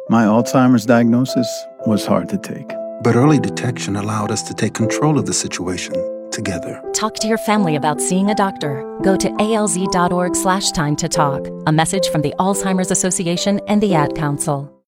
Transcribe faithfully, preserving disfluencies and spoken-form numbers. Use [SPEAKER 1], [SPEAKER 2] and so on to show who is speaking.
[SPEAKER 1] My Alzheimer's diagnosis was hard to take.
[SPEAKER 2] But early detection allowed us to take control of the situation together.
[SPEAKER 3] Talk to your family about seeing a doctor. Go to alz.org slash time to talk. A message from the Alzheimer's Association and the Ad Council.